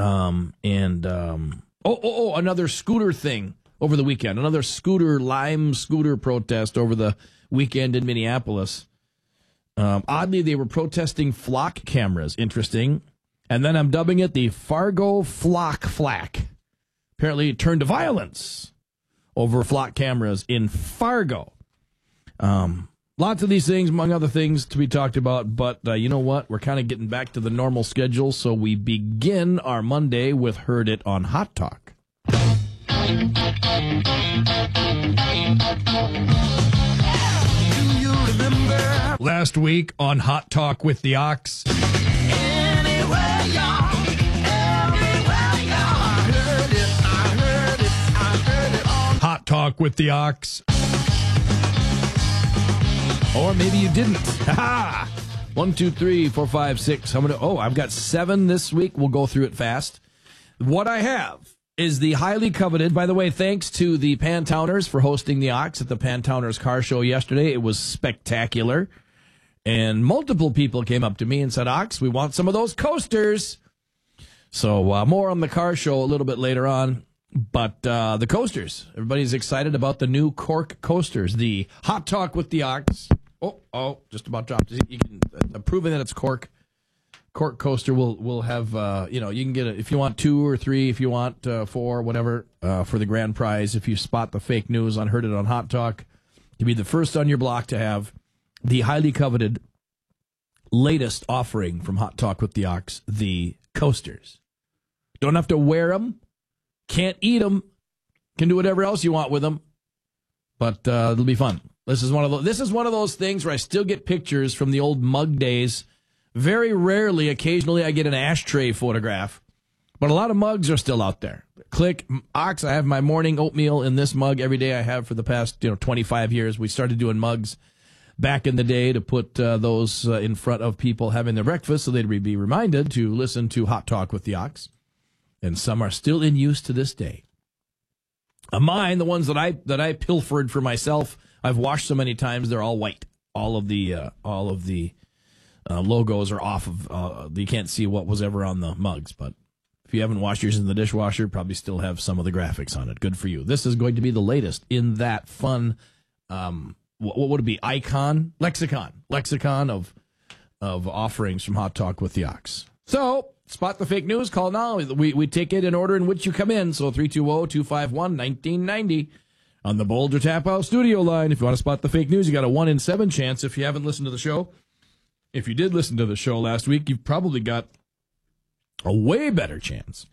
Another scooter thing over the weekend. Another Lime scooter protest over the weekend in Minneapolis. Oddly, they were protesting flock cameras. Interesting. And then I'm dubbing it the Fargo Flock Flack. Apparently it turned to violence over flock cameras in Fargo. Lots of these things, among other things, to be talked about. But you know what? We're kind of getting back to the normal schedule. So we begin our Monday with Heard It on Hot Talk. Last week on Hot Talk with the Ox. Hot Talk with the Ox. Or maybe you didn't. Ha! 1, 2, 3, 4, 5, 6. I've got 7 this week. We'll go through it fast. What I have is the highly coveted, by the way, thanks to the Pantowners for hosting the Ox at the Pantowners car show yesterday. It was spectacular. And multiple people came up to me and said, Ox, we want some of those coasters. So more on the car show a little bit later on. But the coasters, everybody's excited about the new cork coasters. The Hot Talk with the Ox. Just about dropped. You can proving that it's cork. Cork coaster will have, you can get it if you want 2 or 3, if you want 4, whatever, for the grand prize. If you spot the fake news on Heard It on Hot Talk, you'll be the first on your block to have the highly coveted latest offering from Hot Talk with the Ox, the coasters. Don't have to wear them, can't eat them, can do whatever else you want with them, but it'll be fun. This is one of those things where I still get pictures from the old mug days. Very rarely, occasionally, I get an ashtray photograph, but a lot of mugs are still out there. Click Ox. I have my morning oatmeal in this mug every day. I have for the past 25 years. We started doing mugs back in the day to put those in front of people having their breakfast so they'd be reminded to listen to Hot Talk with the Ox. And some are still in use to this day. Mine, the ones that I pilfered for myself, I've washed so many times they're all white. All of the logos are off of. You can't see what was ever on the mugs, but if you haven't washed yours in the dishwasher, probably still have some of the graphics on it. Good for you. This is going to be the latest in that fun. What would it be? Lexicon of offerings from Hot Talk with the Ox. So spot the fake news. Call now. We take it in order in which you come in. So 320-251-1990 on the Boulder Tap House studio line. If you want to spot the fake news, you got a 1 in 7 chance if you haven't listened to the show. If you did listen to the show last week, you've probably got a way better chance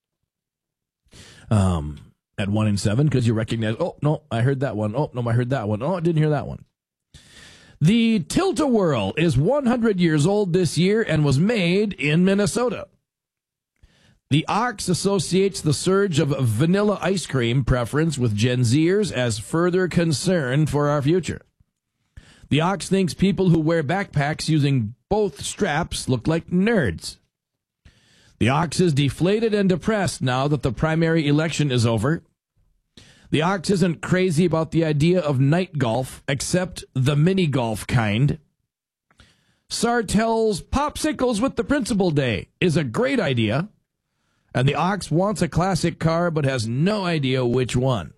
at 1 in 7 because you recognize, oh, no, I heard that one. Oh, no, I heard that one. Oh, I didn't hear that one. The Tilt-A-Whirl is 100 years old this year and was made in Minnesota. The Ox associates the surge of vanilla ice cream preference with Gen Zers as further concern for our future. The Ox thinks people who wear backpacks using both straps look like nerds. The Ox is deflated and depressed now that the primary election is over. The Ox isn't crazy about the idea of night golf, except the mini golf kind. Sartell's Popsicles with the Principal Day is a great idea, and the Ox wants a classic car but has no idea which one.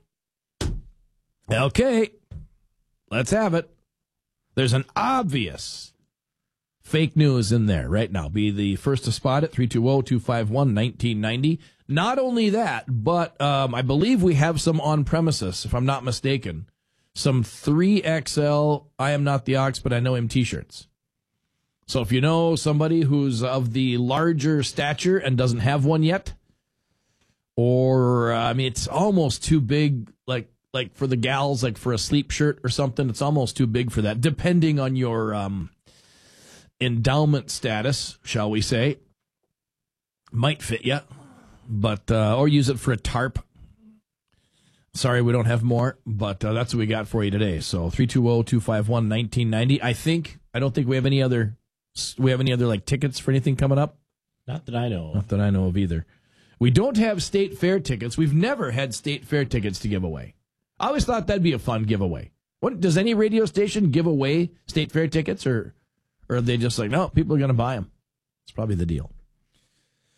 Okay, let's have it. There's an obvious fake news in there right now. Be the first to spot it, 320-251-1990. Not only that, but I believe we have some on premises, if I'm not mistaken. Some 3XL, I am not the Ox, but I know him t-shirts. So if you know somebody who's of the larger stature and doesn't have one yet, or, it's almost too big, like for the gals, like for a sleep shirt or something, it's almost too big for that, depending on your endowment status, shall we say. Might fit you. But or use it for a tarp. Sorry, we don't have more, but that's what we got for you today. So 320-251-1990. I don't think we have any other like tickets for anything coming up. Not that I know. Not that I know of either. We don't have state fair tickets. We've never had state fair tickets to give away. I always thought that'd be a fun giveaway. What does any radio station give away state fair tickets, or are they just like, no, people are going to buy them? It's probably the deal.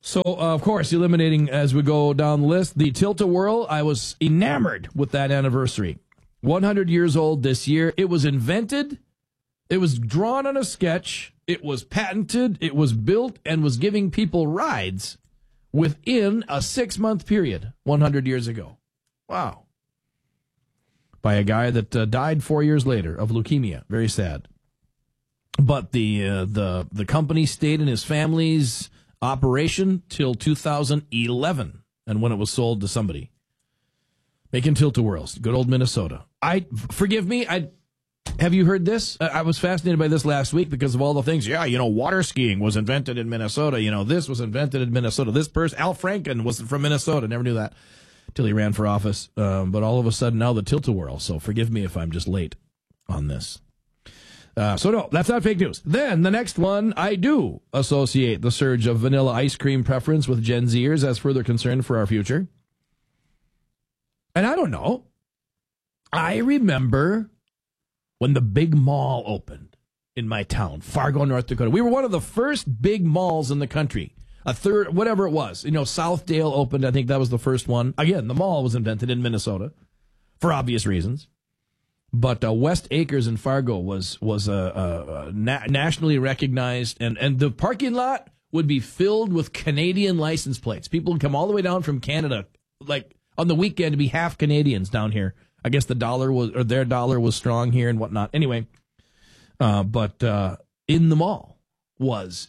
So, of course, eliminating as we go down the list, the Tilt-A-Whirl, I was enamored with that anniversary. 100 years old this year. It was invented. It was drawn on a sketch. It was patented. It was built and was giving people rides within a 6-month period 100 years ago. Wow. By a guy that died 4 years later of leukemia. Very sad. But the company stayed in his family's operation till 2011, and when it was sold to somebody. Making Tilt-A-Whirls, good old Minnesota. Forgive me, have you heard this? I was fascinated by this last week because of all the things. Yeah, water skiing was invented in Minnesota. This was invented in Minnesota. This person, Al Franken, was from Minnesota. Never knew that till he ran for office. But all of a sudden now the Tilt-A-Whirl. So forgive me if I'm just late on this. So no, that's not fake news. Then the next one, I do associate the surge of vanilla ice cream preference with Gen Zers as further concern for our future. And I don't know. I remember when the big mall opened in my town, Fargo, North Dakota. We were one of the first big malls in the country. A third, whatever it was. Southdale opened. I think that was the first one. Again, the mall was invented in Minnesota for obvious reasons. But West Acres in Fargo was nationally recognized, and the parking lot would be filled with Canadian license plates. People would come all the way down from Canada, like on the weekend, to be half Canadians down here. I guess their dollar was strong here and whatnot. Anyway, but in the mall was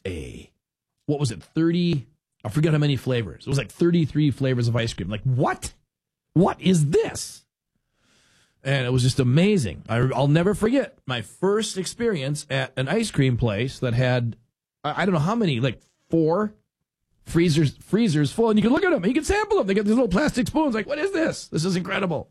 30? I forget how many flavors. It was like 33 flavors of ice cream. Like, what? What is this? And it was just amazing. I'll never forget my first experience at an ice cream place that had, I don't know how many, like 4 freezers full. And you can look at them. You can sample them. They get these little plastic spoons. Like, what is this? This is incredible.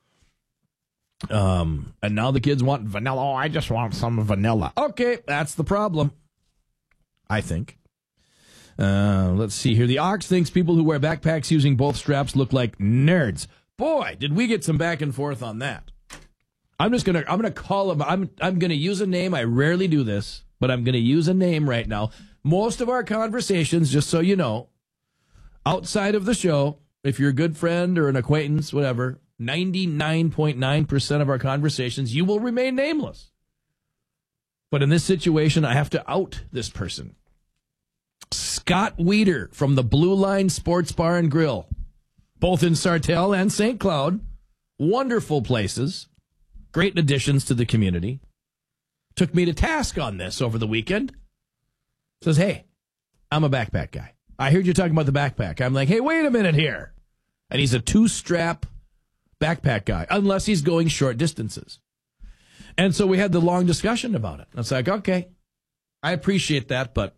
And now the kids want vanilla. Oh, I just want some vanilla. Okay, that's the problem, I think. Let's see here. The Ox thinks people who wear backpacks using both straps look like nerds. Boy, did we get some back and forth on that. I'm gonna call him. I'm gonna use a name. I rarely do this, but I'm gonna use a name right now. Most of our conversations, just so you know, outside of the show, if you're a good friend or an acquaintance, whatever, 99.9% of our conversations, you will remain nameless. But in this situation, I have to out this person. Scott Weeder from the Blue Line Sports Bar and Grill. Both in Sartell and St. Cloud. Wonderful places. Great additions to the community. Took me to task on this over the weekend. Says, hey, I'm a backpack guy. I heard you talking about the backpack. I'm like, hey, wait a minute here. And he's a 2-strap backpack guy, unless he's going short distances. And so we had the long discussion about it. It's like, okay, I appreciate that, but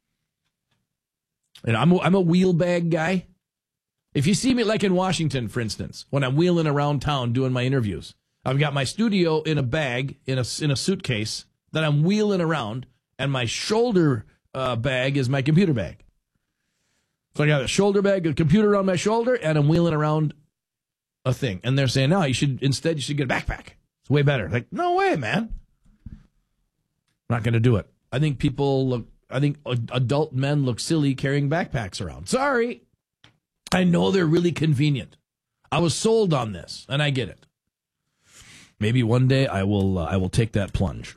I'm a wheel bag guy. If you see me like in Washington, for instance, when I'm wheeling around town doing my interviews, I've got my studio in a bag, in a suitcase that I'm wheeling around, and my shoulder bag is my computer bag. So I got a shoulder bag, a computer on my shoulder, and I'm wheeling around a thing. And they're saying, no, you should get a backpack. It's way better. Like, no way, man. I'm not going to do it. I think adult men look silly carrying backpacks around. Sorry. I know they're really convenient. I was sold on this, and I get it. Maybe one day I will take that plunge.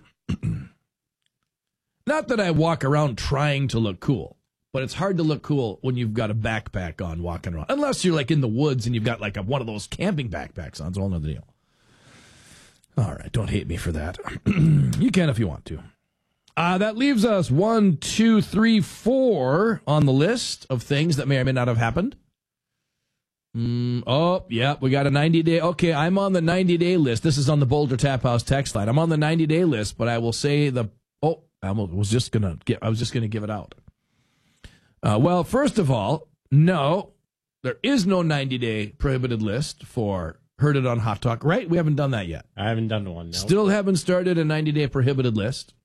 Not that I walk around trying to look cool, but it's hard to look cool when you've got a backpack on walking around. Unless you're like in the woods and you've got like one of those camping backpacks on. It's a whole other deal. All right, don't hate me for that. You can if you want to. That leaves us 1, 2, 3, 4 on the list of things that may or may not have happened. We got a 90-day. Okay, I'm on the 90-day list. This is on the Boulder Tap House text line. I'm on the 90-day list, but I will say I was just gonna give it out. Well, first of all, no, there is no 90-day prohibited list for Heard It on Hot Talk. Right? We haven't done that yet. I haven't done one. No. Still haven't started a 90-day prohibited list.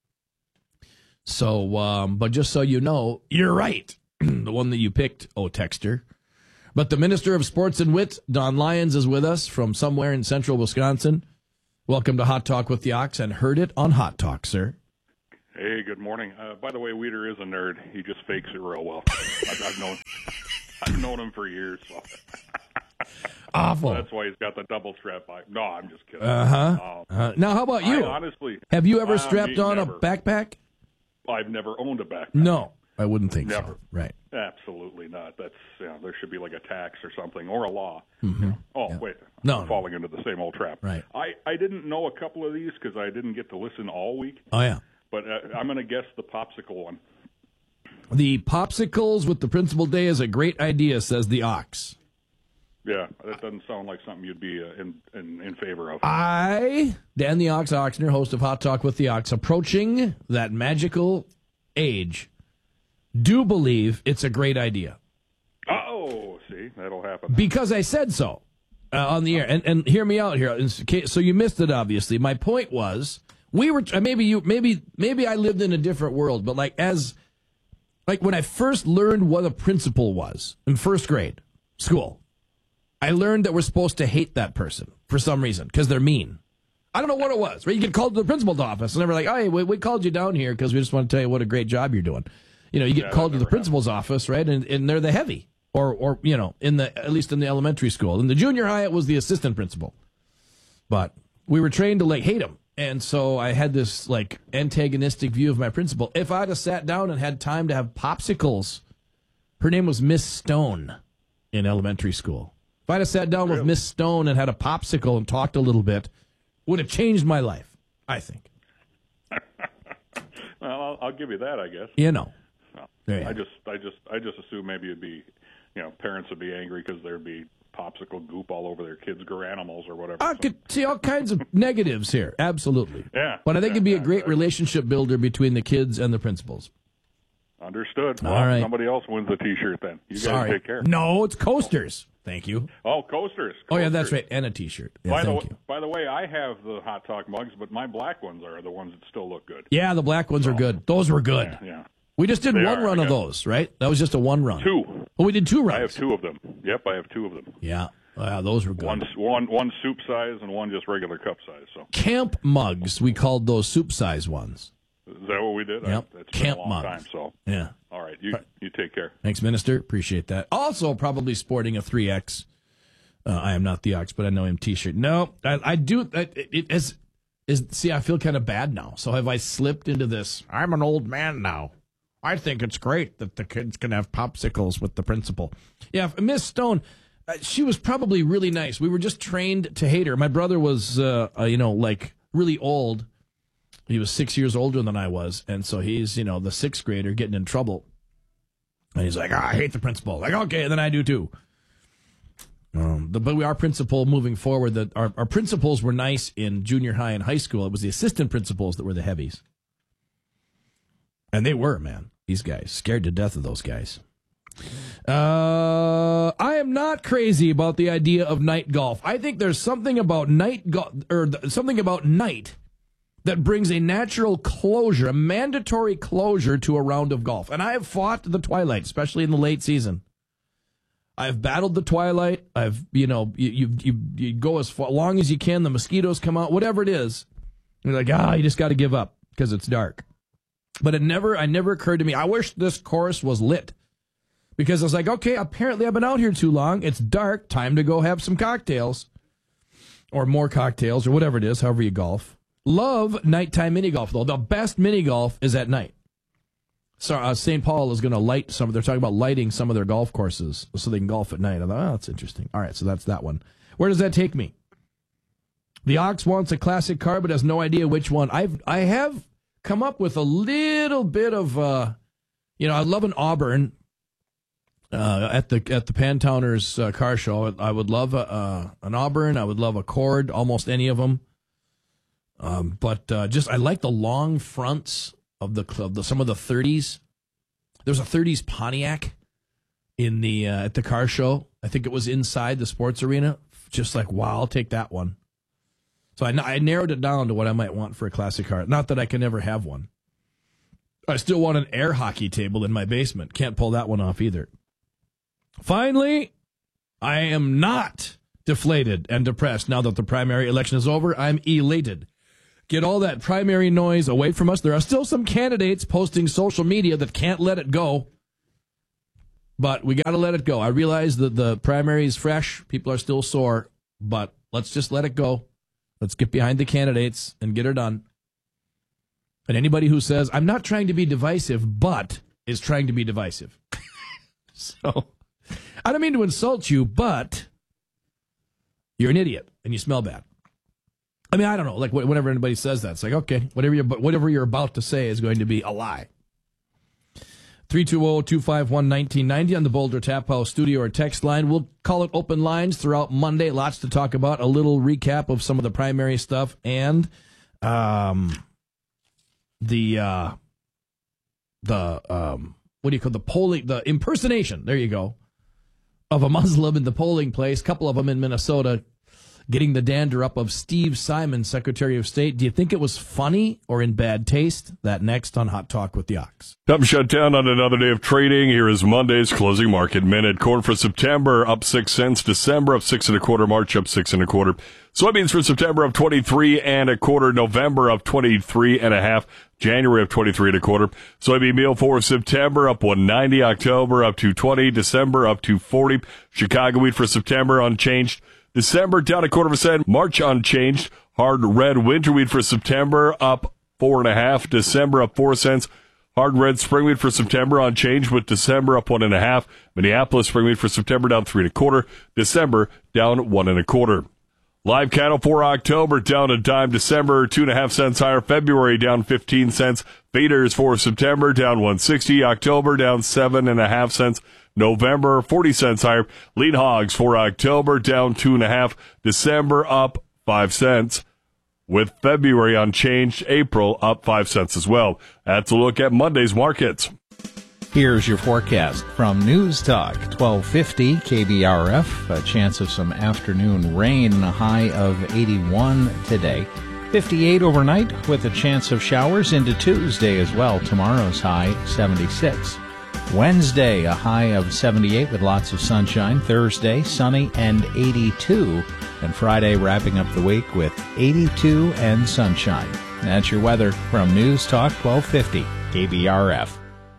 So, but just so you know, you're right. The one that you picked, texter. But the Minister of Sports and Wit, Don Lyons, is with us from somewhere in central Wisconsin. Welcome to Hot Talk with the Ox, and Heard It on Hot Talk, sir. Hey, good morning. By the way, Weeder is a nerd. He just fakes it real well. I've known him for years. So. Awful. So that's why he's got the double strap bike. No, I'm just kidding. Now, how about you? Honestly, have you ever strapped on a backpack? I've never owned a backpack. No, I wouldn't think Never. so. Right. Absolutely not. That's there should be like a tax or something or a law. Wait, No. I'm falling into the same old trap. Right. I didn't know a couple of these because I didn't get to listen all week. Oh yeah. But I'm going to guess the popsicle one. The popsicles with the principal day is a great idea, says the Ox. Yeah, that doesn't sound like something you'd be in favor of. I, Dan the Ox Oxner, host of Hot Talk with the Ox, approaching that magical age, do believe it's a great idea. Oh, see, that'll happen. Because I said so on the air. And hear me out here. So you missed it, obviously. My point was, we were maybe I lived in a different world, but like when I first learned what a principal was in first grade school, I learned that we're supposed to hate that person for some reason because they're mean. I don't know what it was. Right? You get called to the principal's office and they're like, "Hey, we called you down here because we just want to tell you what a great job you're doing." You know, you get called to the principal's office, right? And they're the heavy, or you know, at least in the elementary school. In the junior high, it was the assistant principal. But we were trained to like hate him. And so I had this like antagonistic view of my principal. If I'd have sat down and had time to have popsicles, her name was Miss Stone in elementary school. If I'd have sat down with Miss Stone and had a popsicle and talked a little bit, would have changed my life, I think. Well, I'll give you that, I guess. You know. I just assume maybe it'd be, parents would be angry because there'd be popsicle goop all over their kids' granimals or whatever. I could see all kinds of negatives here, absolutely. Yeah. But I think it'd be a great relationship builder between the kids and the principals. Understood. All well, right. Somebody else wins the T-shirt then. You guys take care. No, it's coasters. Thank you. Oh, coasters. Oh, yeah, that's right. And a T-shirt. Yeah, By the way, I have the Hot Talk mugs, but my black ones are the ones that still look good. Yeah, the black ones are good. Those were good. Yeah. We just did one run of those, right? That was just a one run. Two. Oh, we did two runs. I have two of them. Yep, I have two of them. Yeah. Those were good. One soup size and one just regular cup size. So camp mugs, we called those soup size ones. Is that what we did? Yep. It's camp been a long mugs. time. So yeah. All right. You take care. Thanks, Minister. Appreciate that. Also, probably sporting a 3X. I am not the Ox, but I know him T-shirt. No, I do. See, I feel kind of bad now. So have I slipped into this? I'm an old man now. I think it's great that the kids can have popsicles with the principal. Yeah, Miss Stone, she was probably really nice. We were just trained to hate her. My brother was, like really old. He was 6 years older than I was, and so he's, the sixth grader getting in trouble. And he's like, I hate the principal. Like, okay, then I do too. But our principal moving forward, that our principals were nice in junior high and high school. It was the assistant principals that were the heavies. And they were, man. These guys, scared to death of those guys. I am not crazy about the idea of night golf. I think there's something about night something about night that brings a natural closure, a mandatory closure to a round of golf. And I have fought the twilight, especially in the late season. I've battled the twilight. You go as long as you can. The mosquitoes come out, whatever it is. You're like, you just got to give up because it's dark. But it never occurred to me. I wish this course was lit because I was like, okay, apparently I've been out here too long. It's dark. Time to go have some cocktails or more cocktails or whatever it is, however you golf. Love nighttime mini golf, though. The best mini golf is at night. So St. Paul is going to light they're talking about lighting some of their golf courses so they can golf at night. I thought, that's interesting. All right, so that's that one. Where does that take me? The Ox wants a classic car but has no idea which one. I have come up with a little bit of, I love an Auburn at the Pantowners car show. I would love an Auburn. I would love a Cord, almost any of them. But I like the long fronts of some of the 30s. There's a 30s Pontiac in the at the car show. I think it was inside the sports arena. Just like, wow, I'll take that one. So I narrowed it down to what I might want for a classic car. Not that I can never have one. I still want an air hockey table in my basement. Can't pull that one off either. Finally, I am not deflated and depressed now that the primary election is over. I'm elated. Get all that primary noise away from us. There are still some candidates posting social media that can't let it go. But we got to let it go. I realize that the primary is fresh. People are still sore. But let's just let it go. Let's get behind the candidates and get her done. And anybody who says, I'm not trying to be divisive, but is trying to be divisive. So, I don't mean to insult you, but you're an idiot and you smell bad. I mean, I don't know. Like, whenever anybody says that, it's like, okay, whatever you're about to say is going to be a lie. 320-251-1990 on the Boulder Tap House studio or text line. We'll call it open lines throughout Monday. Lots to talk about. A little recap of some of the primary stuff and the polling, the impersonation, there you go, of a Muslim in the polling place. A couple of them in Minnesota getting the dander up of Steve Simon, Secretary of State. Do you think it was funny or in bad taste? That next on Hot Talk with the Ox. Time shut down on another day of trading. Here is Monday's closing market minute. Corn for September up 6 cents. December up 6 1/4. March up 6 1/4. Soybeans for September up 23 1/4. November up 23 1/2. January up 23 1/4. Soybean meal for September up 190. October up 220. December up 240. Chicago wheat for September unchanged. December down 1/4 cent. March unchanged. Hard red winter wheat for September up 4 1/2. December up 4 cents. Hard red spring wheat for September unchanged with December up 1 1/2. Minneapolis spring wheat for September down 3 1/4. December down 1 1/4. Live cattle for October down a dime. December 2 1/2 cents higher. February down 15 cents. Feeders for September down 160. October down 7 1/2 cents. November 40 cents higher. Lean hogs for October down 2 1/2. December up 5 cents. With February unchanged. April up 5 cents as well. That's a look at Monday's markets. Here's your forecast from News Talk 1250 KBRF. A chance of some afternoon rain, a high of 81 today. 58 overnight with a chance of showers into Tuesday as well. Tomorrow's high 76. Wednesday, a high of 78 with lots of sunshine. Thursday, sunny and 82. And Friday, wrapping up the week with 82 and sunshine. That's your weather from News Talk 1250 KBRF.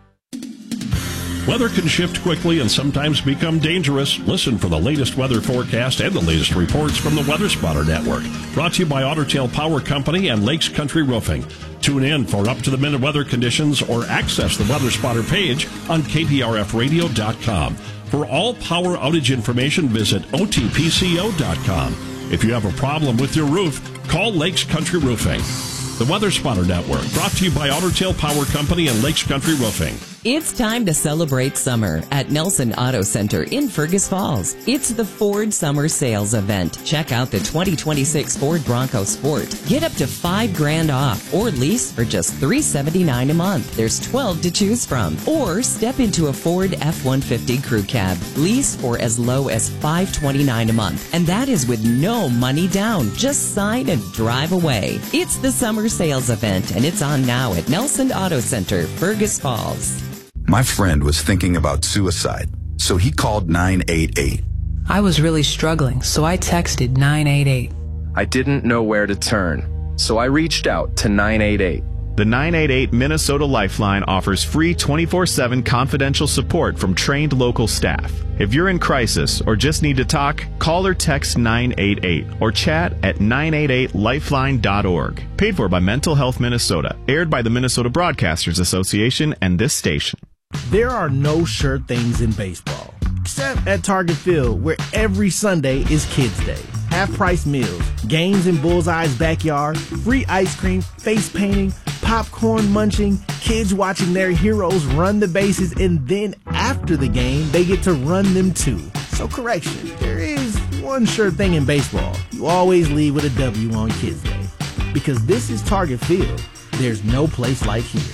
Weather can shift quickly and sometimes become dangerous. Listen for the latest weather forecast and the latest reports from the Weather Spotter Network. Brought to you by Otter Tail Power Company and Lakes Country Roofing. Tune in for up-to-the-minute weather conditions or access the Weather Spotter page on KPRFradio.com. For all power outage information, visit OTPCO.com. If you have a problem with your roof, call Lakes Country Roofing. The Weather Spotter Network, brought to you by Otter Tail Power Company and Lakes Country Roofing. It's time to celebrate summer at Nelson Auto Center in Fergus Falls. It's the Ford Summer Sales Event. Check out the 2026 Ford Bronco Sport. Get up to $5,000 off or lease for just $379 a month. There's 12 to choose from. Or step into a Ford F-150 Crew Cab. Lease for as low as $529 a month. And that is with no money down. Just sign and drive away. It's the Summer Sales Event, and it's on now at Nelson Auto Center, Fergus Falls. My friend was thinking about suicide, so he called 988. I was really struggling, so I texted 988. I didn't know where to turn, so I reached out to 988. The 988 Minnesota Lifeline offers free 24/7 confidential support from trained local staff. If you're in crisis or just need to talk, call or text 988 or chat at 988lifeline.org. Paid for by Mental Health Minnesota. Aired by the Minnesota Broadcasters Association and this station. There are no sure things in baseball, except at Target Field, where every Sunday is Kids Day. Half-price meals, games in Bullseye's backyard, free ice cream, face painting, popcorn munching, kids watching their heroes run the bases, and then after the game, they get to run them too. So correction, there is one sure thing in baseball. You always leave with a W on Kids Day. Because this is Target Field. There's no place like here.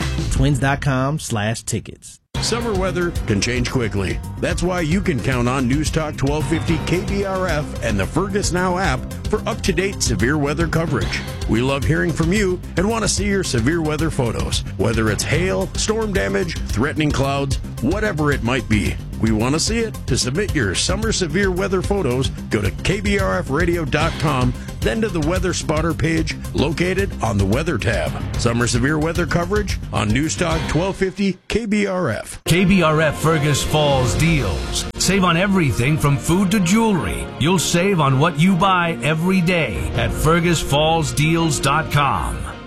Twins.com/tickets. Summer weather can change quickly. That's why you can count on News Talk 1250 KBRF and the Fergus Now app for up-to-date severe weather coverage. We love hearing from you and want to see your severe weather photos, whether it's hail, storm damage, threatening clouds, whatever it might be. We want to see it. To submit your summer severe weather photos, go to KBRFradio.com then to the Weather Spotter page located on the Weather tab. Summer severe weather coverage on Newstalk 1250 KBRF. KBRF Fergus Falls deals. Save on everything from food to jewelry. You'll save on what you buy every day at FergusFallsDeals.com.